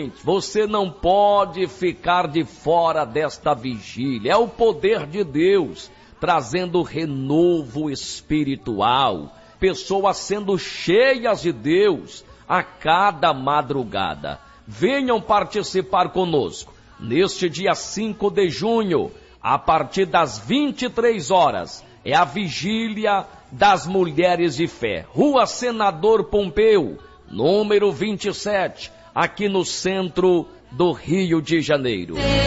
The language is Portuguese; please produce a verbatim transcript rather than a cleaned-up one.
Gente, você não pode ficar de fora desta vigília. É o poder de Deus trazendo renovo espiritual, pessoas sendo cheias de Deus a cada madrugada. Venham participar conosco neste dia cinco de junho, a partir das vinte e três horas. É a vigília das Mulheres de Fé, Rua Senador Pompeu, número vinte e sete, aqui no centro do Rio de Janeiro.